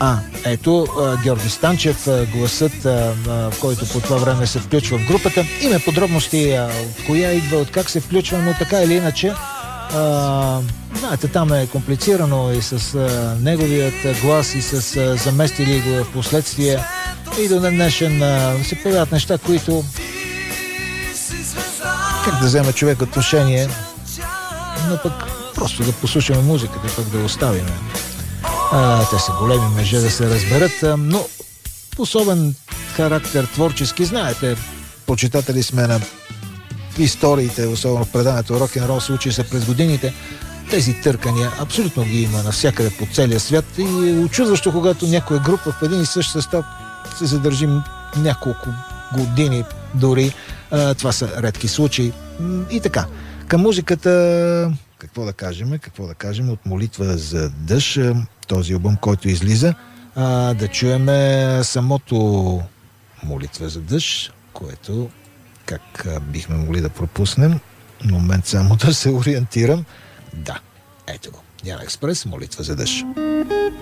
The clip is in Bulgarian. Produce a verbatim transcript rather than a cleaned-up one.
А, ето, Георги Станчев, гласът, който по това време се включва в групата. Име подробности от коя идва, от как се включва, но така или иначе, а, знаете, там е комплицирано и с а, неговият глас, и с а, заместили го в последствие. И до днешен а, се появяват неща, които как да вземе човек отношение, но пък просто да послушаме музиката, пък да оставим. А, те са големи мъже, да се разберат, а, но особен характер творчески, знаете, почитатели сме на историите, особено в преданието рок-н-рол, случи се през годините. Тези търкания абсолютно ги има навсякъде по целия свят и е учудващо, когато някоя група в един и същ състав се задържим няколко години дори. А, това са редки случаи. И така, към музиката, какво да кажем, какво да кажем от Молитва за дъжд, този албум, който излиза, а, да чуеме самото Молитва за дъжд, което как а, бихме могли да пропуснем. Момент само да се ориентирам. Да, ето го. Яна Експрес, Молитва за дъжд.